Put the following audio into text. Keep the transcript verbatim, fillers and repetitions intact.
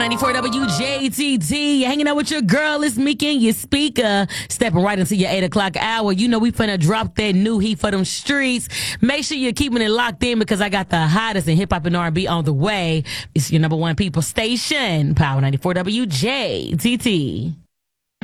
ninety-four W J T T, hanging out with your girl, it's Meek and your speaker, stepping right into your eight o'clock hour. You know we finna drop that new heat for them streets. Make sure you're keeping it locked in because I got the hottest in hip-hop and R and B on the way. It's your number one people station, Power ninety-four W J T T.